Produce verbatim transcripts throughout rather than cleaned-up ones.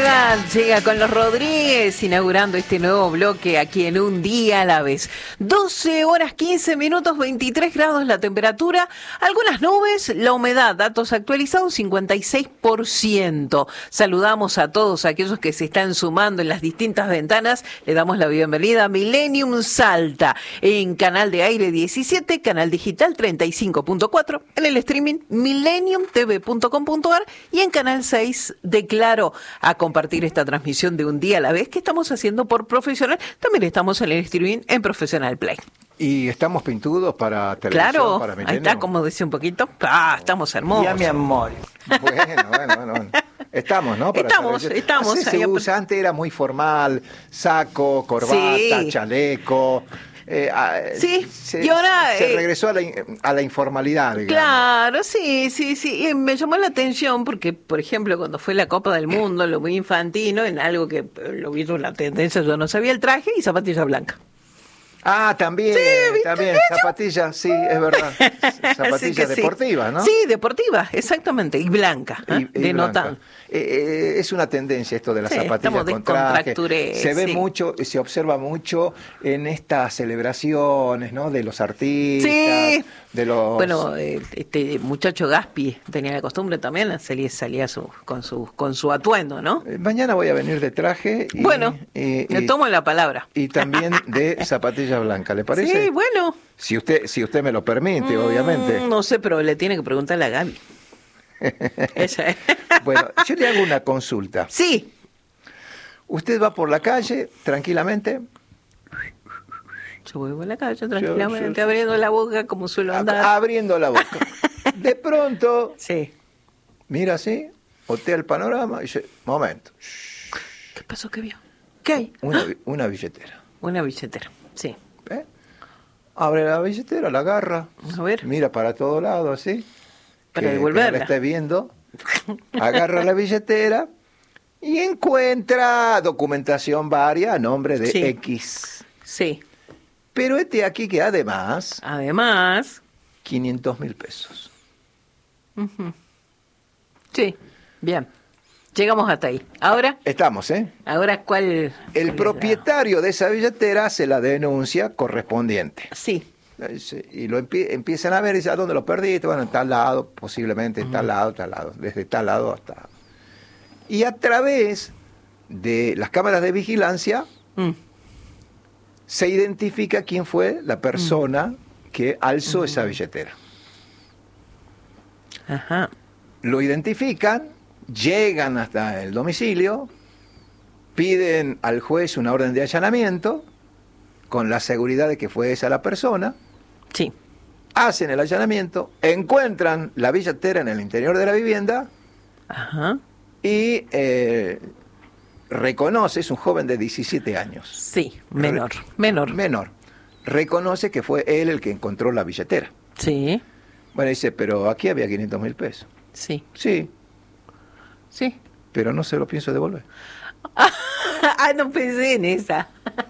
Humedad llega con los Rodríguez, inaugurando este nuevo bloque aquí en Un Día a la Vez. doce horas quince minutos, veintitrés grados la temperatura, algunas nubes, la humedad, datos actualizados, cincuenta y seis por ciento. Saludamos a todos aquellos que se están sumando en las distintas ventanas. Le damos la bienvenida a Millennium Salta, en canal de aire diecisiete, canal digital treinta y cinco punto cuatro, en el streaming millennium t v punto com punto a r y en canal seis de Claro, a compartir esta transmisión de Un Día a la Vez que estamos haciendo por Profesional. También estamos en el streaming en Profesional Play. Y estamos pintudos para televisión, claro, para ahí está, como decía un poquito. Ah, estamos hermosos. Ya, mi amor. Bueno, bueno, bueno, bueno. Estamos, ¿no? Para estamos, televisión. estamos. Así se ahí usa, antes era muy formal, saco, corbata, Sí. chaleco. Eh, ah, Sí, se, y ahora, se eh, regresó a la, a la informalidad, digamos. Claro, sí, sí, sí. Y me llamó la atención porque, por ejemplo, cuando fue la Copa del Mundo, lo muy infantino, en algo que eh, lo vi una tendencia, yo no sabía el traje y zapatilla blanca. Ah, también, Sí, ¿viste también, eso? zapatilla, sí, es verdad. Así Zapatilla que sí. deportiva, ¿no? Sí, deportiva, exactamente, y blanca, ¿eh? Y- y Denota- blanca. Eh, eh, es una tendencia esto de las Sí, zapatillas estamos con traje. descontracturés, Se ve sí. mucho, se observa mucho en estas celebraciones, ¿no? De los artistas, Sí. de los. Bueno, eh, este muchacho Gaspi tenía la costumbre también, salía, salía su, con su con su atuendo, ¿no? Eh, Mañana voy a venir de traje. Y, Bueno, y- le y- tomo la palabra. y también de zapatilla blanca, ¿le parece? Sí, bueno. Si usted, si usted me lo permite, obviamente. Mm, no sé, pero le tiene que preguntarle a Gaby. Esa es. Bueno, yo le hago una consulta. Sí. Usted va por la calle tranquilamente. Yo voy por la calle tranquilamente, yo- yo- abriendo la boca como suelo a- andar. abriendo la boca. De pronto, Sí. mira así, voltea el panorama y dice, momento, ¿Qué pasó? ¿Qué vio? ¿Qué hay? una, bi- una billetera. Una billetera. Sí. ¿Eh? Abre la billetera, la agarra, A ver. mira para todo lado así, Para que- devolverla. que no la esté viendo, agarra la billetera y encuentra documentación varia a nombre de Sí. X. Sí. Pero este aquí que además, Además. quinientos mil pesos. Ujú. Sí. Bien. Llegamos hasta ahí. Ahora, Estamos, ¿eh? ahora ¿cuál? El cuál es la- propietario de esa billetera hace la denuncia correspondiente. Sí. Y lo empie- empiezan a ver y dicen, ¿a dónde lo perdiste? Bueno, en tal lado, posiblemente en tal lado, tal lado, desde tal lado hasta... Y a través de las cámaras de vigilancia Mm. se identifica quién fue la persona que alzó esa billetera. Ajá. Lo identifican, llegan hasta el domicilio, piden al juez una orden de allanamiento, con la seguridad de que fue esa la persona, Sí. hacen el allanamiento, encuentran la billetera en el interior de la vivienda Ajá. y eh, reconoce, es un joven de diecisiete años, Sí. Menor. Menor. menor, reconoce que fue él el que encontró la billetera. Sí. Bueno, dice, pero aquí había quinientos mil pesos. Sí. Sí, Sí. pero no se lo pienso devolver. Ah, no pensé en esa.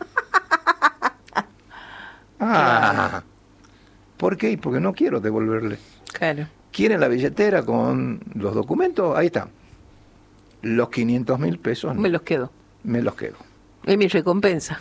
Ah, ¿por qué? Porque no quiero devolverle. Claro. ¿Quieren la billetera con los documentos? Ahí están. Los quinientos mil pesos no, Me los quedo. me los quedo. Es mi recompensa.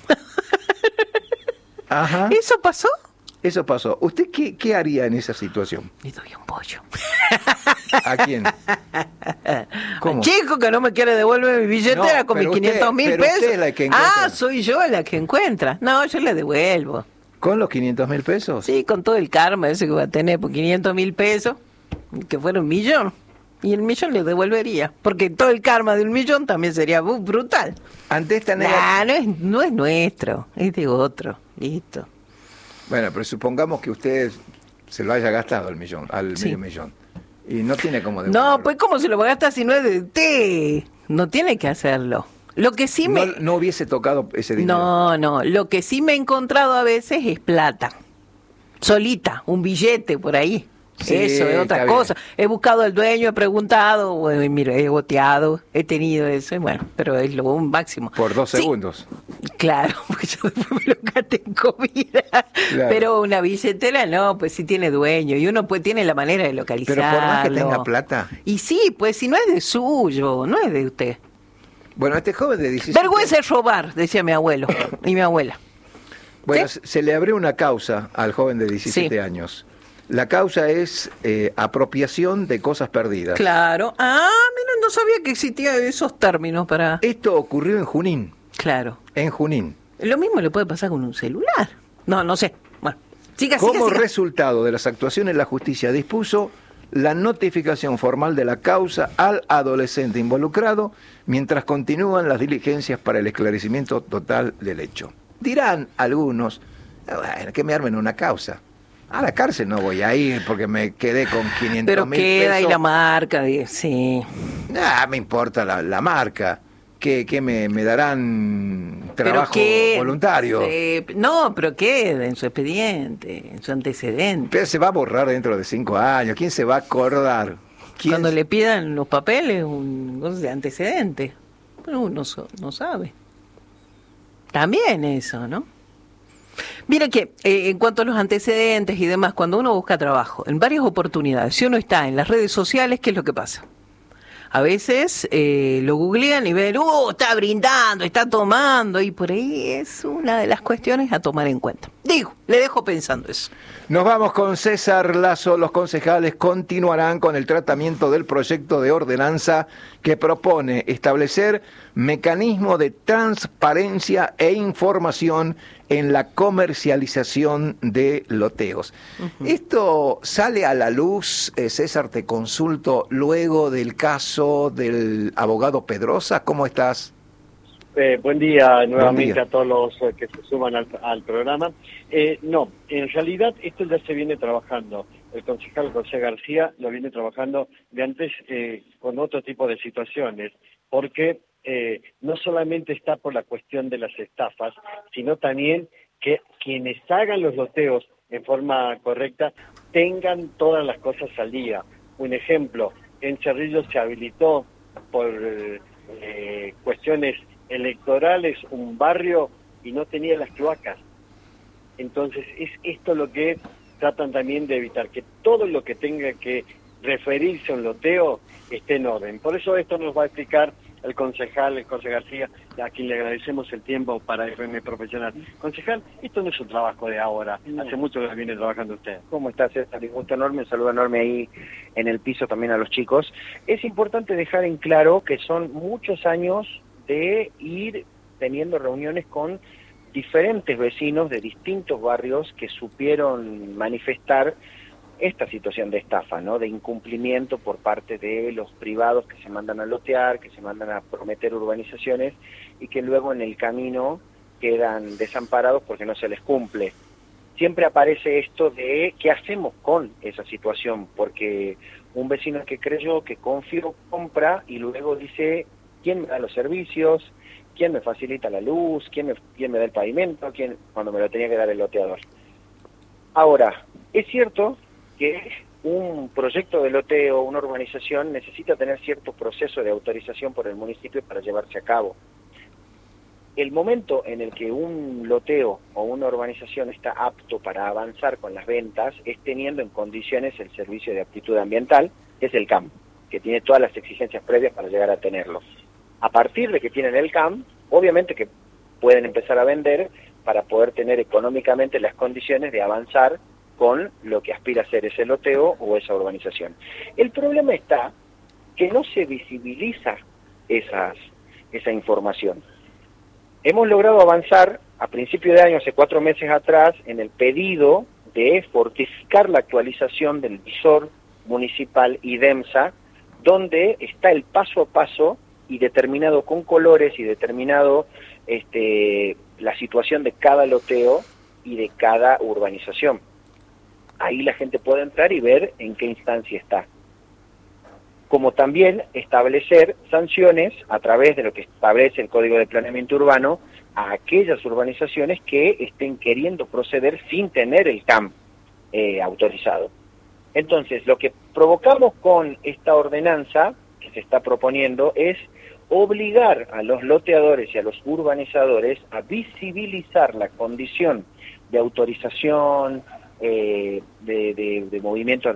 Ajá. ¿Eso pasó? Eso pasó. ¿Usted qué, qué haría en esa situación? Le doy un pollo. ¿A quién? ¿Cómo? Al chico que no me quiere devolver mi billetera No, con mis pero usted- quinientos mil pero pesos. usted es la que encuentra. Ah, soy yo la que encuentra. No, yo le devuelvo. ¿Con los quinientos mil pesos? Sí, con todo el karma ese que va a tener por quinientos mil pesos, que fuera un millón. Y el millón le devolvería. Porque todo el karma de un millón también sería uh, brutal. Ante esta negativa... Nah, no es, no es nuestro, es de otro. Listo. Bueno, pero supongamos que usted se lo haya gastado el millón, al Sí. medio millón. Y no tiene cómo devolverlo. No, pues ¿cómo se lo va a gastar si no es de usted? No tiene que hacerlo. Lo que sí me... No, no hubiese tocado ese dinero. No, no, lo que sí me he encontrado a veces es plata. Solita, un billete por ahí. Sí, Eso es otra está cosa. bien. He buscado al dueño, he preguntado, bueno, y mira, he boteado, he tenido eso, y bueno, pero es lo un máximo. Por dos Sí, segundos. claro, porque yo después me lo gasté en comida. Claro. Pero una billetera no, pues sí tiene dueño, y uno pues tiene la manera de localizarlo. Pero por más que tenga plata. Y sí, pues si no es de suyo, no es de usted. Bueno, este joven de diecisiete... Vergüenza es robar, decía mi abuelo y mi abuela. Bueno, ¿Sí? se le abrió una causa al joven de diecisiete Sí. años. La causa es eh, apropiación de cosas perdidas. Claro. Ah, mira, no sabía que existían esos términos para... Esto ocurrió en Junín. Claro. En Junín. Lo mismo le puede pasar con un celular. No, no sé. Bueno, siga, siga, Como siga. resultado de las actuaciones, la justicia dispuso la notificación formal de la causa al adolescente involucrado mientras continúan las diligencias para el esclarecimiento total del hecho. Dirán algunos, bueno, que me armen una causa. A la cárcel no voy a ir porque me quedé con quinientos Pero mil queda ahí pesos. la marca, de- sí. Ah, me importa la, la marca. Que, que me, me darán trabajo Pero que, voluntario. eh, no, pero queda en su expediente, en su antecedente. Pero se va a borrar dentro de cinco años. ¿Quién se va a acordar? ¿Quién Cuando se- le pidan los papeles, un cosa de antecedente. Pero uno so- no sabe. También eso, ¿no? Mira que eh, en cuanto a los antecedentes y demás, cuando uno busca trabajo, en varias oportunidades, si uno está en las redes sociales, ¿qué es lo que pasa? A veces eh, lo googlean y ven, ¡uh! Está brindando, está tomando, y por ahí es una de las cuestiones a tomar en cuenta. Digo, le dejo pensando eso. Nos vamos con César Lazo. Los concejales continuarán con el tratamiento del proyecto de ordenanza que propone establecer mecanismo de transparencia e información en la comercialización de loteos. Uh-huh. Esto sale a la luz, eh, César, te consulto, luego del caso del abogado Pedrosa. ¿Cómo estás? Eh, buen día nuevamente Buen día. a todos los eh, que se suman al, al programa. Eh, no, en realidad esto ya se viene trabajando. El concejal José García lo viene trabajando de antes eh, con otro tipo de situaciones, porque eh, no solamente está por la cuestión de las estafas, sino también que quienes hagan los loteos en forma correcta tengan todas las cosas al día. Un ejemplo, en Cerrillo se habilitó por eh, cuestiones electorales un barrio y no tenía las cloacas. Entonces es esto lo que tratan también de evitar, que todo lo que tenga que referirse a un loteo esté en orden. Por eso esto nos va a explicar el concejal, el José García, a quien le agradecemos el tiempo para F M Profesional. Concejal, esto no es un trabajo de ahora, no. Hace mucho que viene trabajando usted. ¿Cómo estás, César? Un gusto enorme, un saludo enorme ahí en el piso también a los chicos. Es importante dejar en claro que son muchos años de ir teniendo reuniones con diferentes vecinos de distintos barrios que supieron manifestar esta situación de estafa, ¿no? De incumplimiento por parte de los privados que se mandan a lotear, que se mandan a prometer urbanizaciones y que luego en el camino quedan desamparados porque no se les cumple. Siempre aparece esto de qué hacemos con esa situación, porque un vecino que creyó, que confió, compra y luego dice, ¿quién me da los servicios? ¿Quién me facilita la luz? ¿Quién me, quién me da el pavimento? ¿Quién, cuando me lo tenía que dar el loteador? Ahora, es cierto que un proyecto de loteo, una urbanización, necesita tener cierto proceso de autorización por el municipio para llevarse a cabo. El momento en el que un loteo o una urbanización está apto para avanzar con las ventas es teniendo en condiciones el servicio de aptitud ambiental, que es el C A M, que tiene todas las exigencias previas para llegar a tenerlo. A partir de que tienen el C A M, obviamente que pueden empezar a vender para poder tener económicamente las condiciones de avanzar con lo que aspira a ser ese loteo o esa urbanización. El problema está que no se visibiliza esas, esa información. Hemos logrado avanzar a principio de año, hace cuatro meses atrás, en el pedido de fortificar la actualización del visor municipal IDEMSA, donde está el paso a paso y determinado con colores y determinado este, la situación de cada loteo y de cada urbanización. Ahí la gente puede entrar y ver en qué instancia está. Como también establecer sanciones a través de lo que establece el Código de Planeamiento Urbano a aquellas urbanizaciones que estén queriendo proceder sin tener el C A M eh, autorizado. Entonces, lo que provocamos con esta ordenanza que se está proponiendo es obligar a los loteadores y a los urbanizadores a visibilizar la condición de autorización, Eh, de, de, de movimiento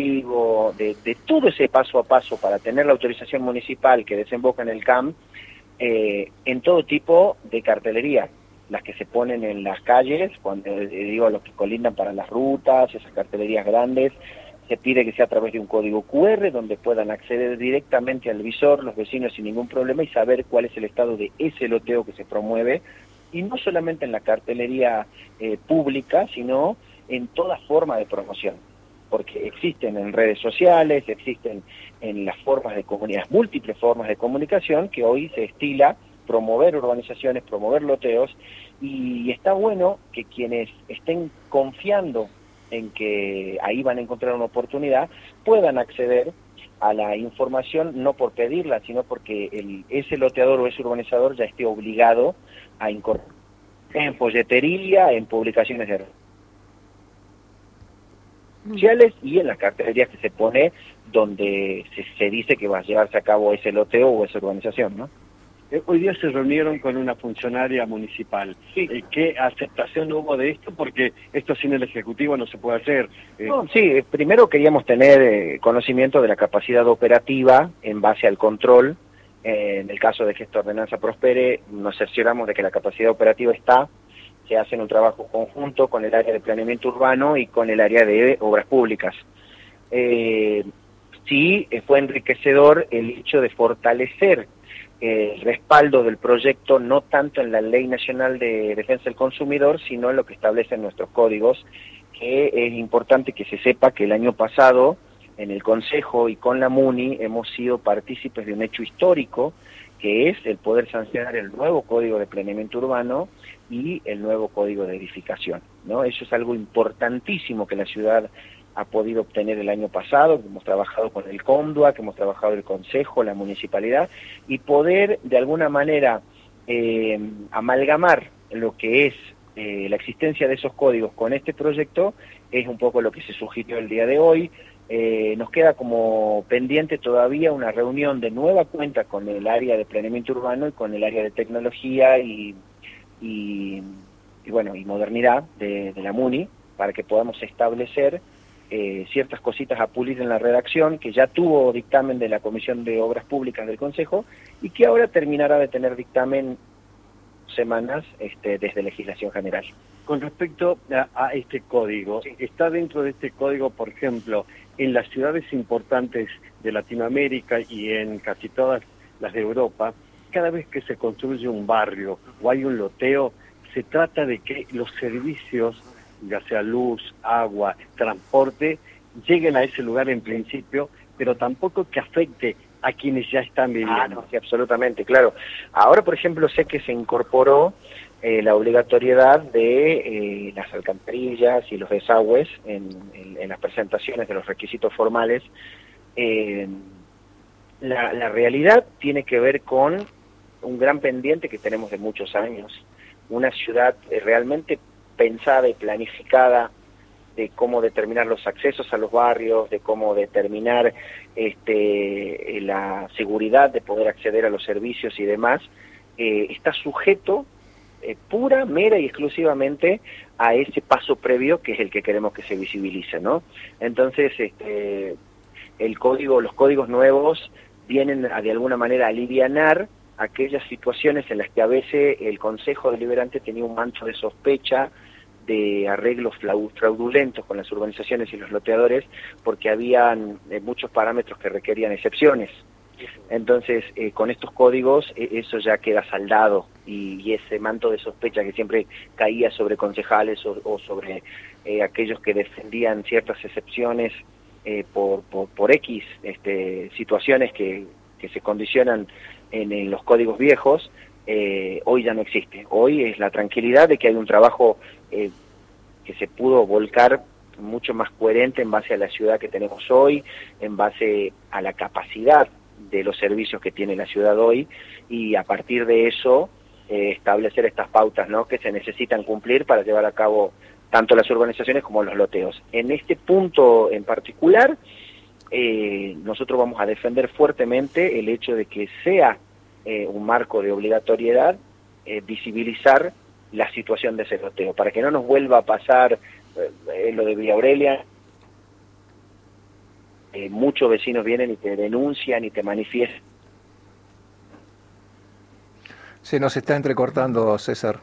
administrativo, de, de todo ese paso a paso para tener la autorización municipal que desemboca en el C A M, eh, en todo tipo de cartelería, las que se ponen en las calles, cuando eh, digo los que colindan para las rutas, esas cartelerías grandes, se pide que sea a través de un código cu erre donde puedan acceder directamente al visor los vecinos sin ningún problema y saber cuál es el estado de ese loteo que se promueve, y no solamente en la cartelería eh, pública, sino en toda forma de promoción, porque existen en redes sociales, existen en las formas de comunicación, múltiples formas de comunicación que hoy se estila promover urbanizaciones, promover loteos, y está bueno que quienes estén confiando en que ahí van a encontrar una oportunidad, puedan acceder a la información no por pedirla, sino porque el, ese loteador o ese urbanizador ya esté obligado a incorporar en folletería, en publicaciones de redes sociales y en las cartelerías que se pone donde se, se dice que va a llevarse a cabo ese loteo o esa urbanización, ¿no? Eh, hoy día se reunieron con una funcionaria municipal. Sí. Eh, ¿Qué aceptación hubo de esto? Porque esto sin el Ejecutivo no se puede hacer. Eh, No, sí, eh, primero queríamos tener eh, conocimiento de la capacidad operativa en base al control. Eh, en el caso de que esta ordenanza prospere, nos cercioramos de que la capacidad operativa está. Se hace en un trabajo conjunto con el área de planeamiento urbano y con el área de obras públicas. Eh, sí, eh, fue enriquecedor el hecho de fortalecer el respaldo del proyecto, no tanto en la Ley Nacional de Defensa del Consumidor, sino en lo que establecen nuestros códigos, que es importante que se sepa que el año pasado, en el Consejo y con la MUNI, hemos sido partícipes de un hecho histórico, que es el poder sancionar el nuevo Código de Planeamiento Urbano y el nuevo Código de Edificación, ¿no? Eso es algo importantísimo que la ciudad ha podido obtener el año pasado, que hemos trabajado con el CONDUA, que hemos trabajado el Consejo, la Municipalidad, y poder de alguna manera eh, amalgamar lo que es eh, la existencia de esos códigos con este proyecto, es un poco lo que se sugirió el día de hoy. Eh, nos queda como pendiente todavía una reunión de nueva cuenta con el área de planeamiento urbano y con el área de tecnología y, y, y bueno, y modernidad de, de la MUNI, para que podamos establecer Eh, ciertas cositas a pulir en la redacción, que ya tuvo dictamen de la Comisión de Obras Públicas del Consejo y que ahora terminará de tener dictamen semanas este, desde Legislación General. Con respecto a, a este código, sí. ¿Está dentro de este código, por ejemplo, en las ciudades importantes de Latinoamérica y en casi todas las de Europa, cada vez que se construye un barrio o hay un loteo, se trata de que los servicios, ya sea luz, agua, transporte, lleguen a ese lugar en principio, pero tampoco que afecte a quienes ya están viviendo? Ah, no, sí, absolutamente, claro. Ahora, por ejemplo, sé que se incorporó eh, la obligatoriedad de eh, las alcantarillas y los desagües en, en, en las presentaciones de los requisitos formales. Eh, la, la realidad tiene que ver con un gran pendiente que tenemos de muchos años. Una ciudad eh, realmente pensada y planificada de cómo determinar los accesos a los barrios, de cómo determinar este, la seguridad de poder acceder a los servicios y demás, eh, está sujeto eh, pura, mera y exclusivamente a ese paso previo que es el que queremos que se visibilice, ¿no? Entonces, este, el código, los códigos nuevos vienen a de alguna manera a alivianar aquellas situaciones en las que a veces el Consejo Deliberante tenía un manto de sospecha de arreglos fraudulentos con las urbanizaciones y los loteadores, porque habían eh, muchos parámetros que requerían excepciones. Entonces, eh, con estos códigos, eh, eso ya queda saldado, y, y ese manto de sospecha que siempre caía sobre concejales o, o sobre eh, aquellos que defendían ciertas excepciones eh, por, por, por X este, situaciones que, que se condicionan en, en los códigos viejos, Eh, hoy ya no existe. Hoy es la tranquilidad de que hay un trabajo eh, que se pudo volcar mucho más coherente en base a la ciudad que tenemos hoy, en base a la capacidad de los servicios que tiene la ciudad hoy, y a partir de eso eh, establecer estas pautas, ¿no?, que se necesitan cumplir para llevar a cabo tanto las urbanizaciones como los loteos. En este punto en particular, eh, nosotros vamos a defender fuertemente el hecho de que sea Eh, un marco de obligatoriedad, eh, visibilizar la situación de ese loteo, para que no nos vuelva a pasar eh, lo de Villa Aurelia. Eh, muchos vecinos vienen y te denuncian y te manifiestan Se nos está entrecortando, César.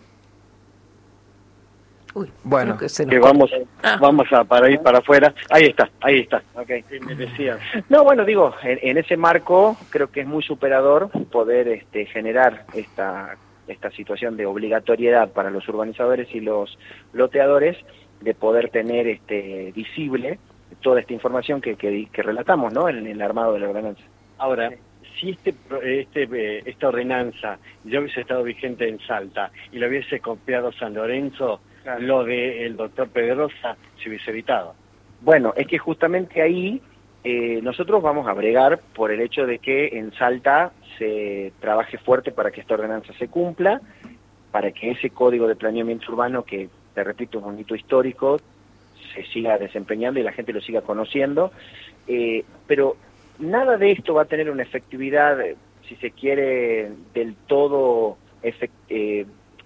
Uy, bueno, que, que vamos ah. vamos a para ir para afuera. Ahí está, ahí está. Okay. Me decía. No, bueno, digo, en, en ese marco creo que es muy superador poder este, generar esta esta situación de obligatoriedad para los urbanizadores y los loteadores de poder tener este visible toda esta información que, que, que relatamos, ¿no? En, en el armado de la ordenanza. Ahora, si este, este esta ordenanza ya hubiese estado vigente en Salta y lo hubiese copiado San Lorenzo, claro, lo del doctor Pedrosa se hubiese evitado. Bueno, es que justamente ahí eh, nosotros vamos a bregar por el hecho de que en Salta se trabaje fuerte para que esta ordenanza se cumpla, para que ese código de planeamiento urbano, que te repito es un hito histórico, se siga desempeñando y la gente lo siga conociendo, eh, pero nada de esto va a tener una efectividad, si se quiere, del todo efect eh,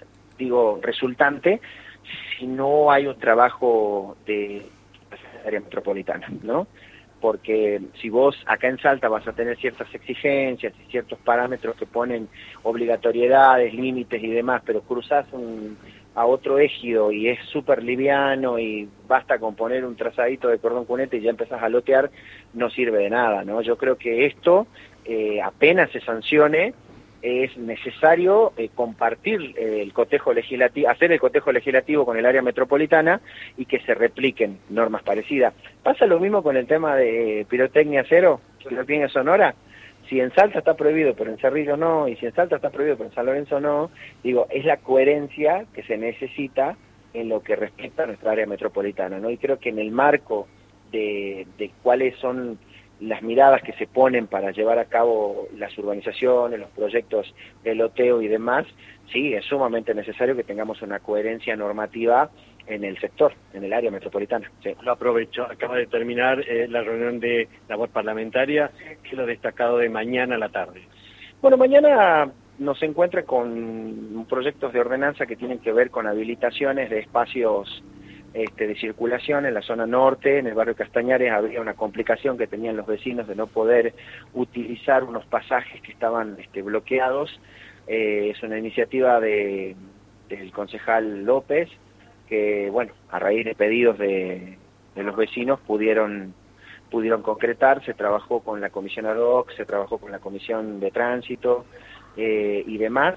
digo resultante si no hay un trabajo de área metropolitana, ¿no? Porque si vos acá en Salta vas a tener ciertas exigencias y ciertos parámetros que ponen obligatoriedades, límites y demás, pero cruzás un, a otro ejido y es súper liviano y basta con poner un trazadito de cordón cunete y ya empezás a lotear, no sirve de nada, ¿no? Yo creo que esto, eh, apenas se sancione, es necesario eh, compartir eh, el cotejo legislativo, hacer el cotejo legislativo con el área metropolitana y que se repliquen normas parecidas. Pasa lo mismo con el tema de pirotecnia cero, pirotecnia sonora. Si en Salta está prohibido, pero en Cerrillo no, y si en Salta está prohibido, pero en San Lorenzo no, digo, es la coherencia que se necesita en lo que respecta a nuestra área metropolitana, ¿no? Y creo que en el marco de, de cuáles son las miradas que se ponen para llevar a cabo las urbanizaciones, los proyectos de loteo y demás, sí, es sumamente necesario que tengamos una coherencia normativa en el sector, en el área metropolitana. Sí. Lo aprovecho, acaba de terminar eh, la reunión de labor parlamentaria, que es lo destacado de mañana a la tarde. Bueno, mañana nos encuentra con proyectos de ordenanza que tienen que ver con habilitaciones de espacios Este, de circulación en la zona norte. En el barrio Castañares había una complicación que tenían los vecinos de no poder utilizar unos pasajes que estaban este, bloqueados. Eh, es una iniciativa de, del concejal López, que bueno, a raíz de pedidos de, de los vecinos pudieron, pudieron concretar. Se trabajó con la comisión ad hoc, se trabajó con la comisión de tránsito eh, y demás.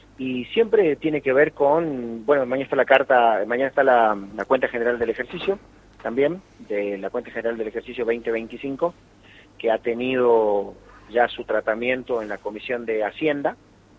Y siempre tiene que ver con, bueno, mañana está la carta, mañana está la, la cuenta general del ejercicio, también, de la cuenta general del ejercicio veinte veinticinco, que ha tenido ya su tratamiento en la Comisión de Hacienda,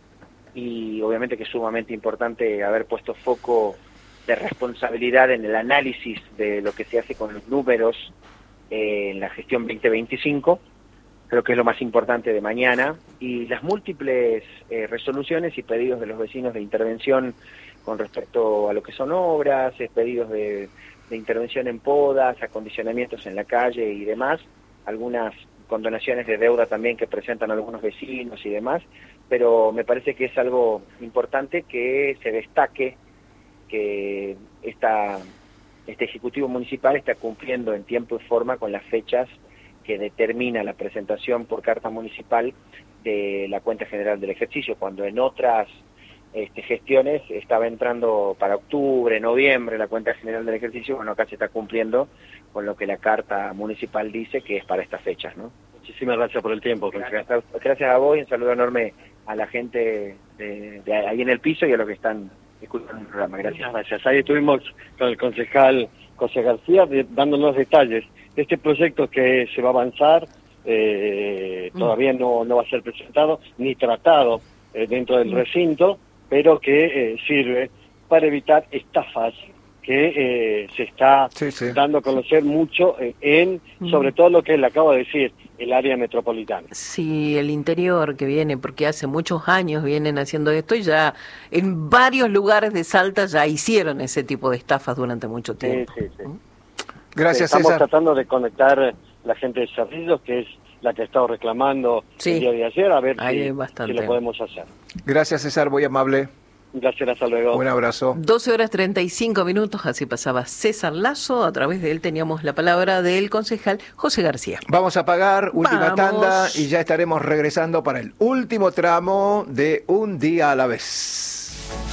y obviamente que es sumamente importante haber puesto foco de responsabilidad en el análisis de lo que se hace con los números eh, en la gestión veinte veinticinco, creo que es lo más importante de mañana, y las múltiples eh, resoluciones y pedidos de los vecinos de intervención con respecto a lo que son obras, eh, pedidos de, de intervención en podas, acondicionamientos en la calle y demás, algunas condonaciones de deuda también que presentan algunos vecinos y demás, pero me parece que es algo importante que se destaque que esta, este Ejecutivo Municipal está cumpliendo en tiempo y forma con las fechas que determina la presentación por carta municipal de la cuenta general del ejercicio, cuando en otras este, gestiones estaba entrando para octubre, noviembre la cuenta general del ejercicio. Bueno, acá se está cumpliendo con lo que la carta municipal dice que es para estas fechas, ¿no? Muchísimas gracias por el tiempo. Gracias, gracias a vos y un saludo enorme a la gente de, de ahí en el piso y a los que están escuchando el programa. Gracias. Gracias. Ahí estuvimos con el concejal José García de, dándonos detalles. Este proyecto que se va a avanzar eh, todavía no, no va a ser presentado ni tratado eh, dentro del recinto, pero que eh, sirve para evitar estafas que eh, se está sí, sí. dando a conocer mucho eh, en, sobre todo lo que le acabo de decir, el área metropolitana. Sí, el interior que viene, porque hace muchos años vienen haciendo esto y ya en varios lugares de Salta ya hicieron ese tipo de estafas durante mucho tiempo. Sí, sí, sí. ¿Mm? Gracias, Estamos César. tratando de conectar la gente de Cerrillos, que es la que ha estado reclamando sí. el día de ayer, a ver si, si lo podemos hacer. Gracias, César, muy amable. Un placer, hasta luego. Un abrazo. doce horas treinta y cinco minutos, así pasaba César Lazo. A través de él teníamos la palabra del concejal José García. Vamos a pagar última Vamos. tanda y ya estaremos regresando para el último tramo de Un Día a la Vez.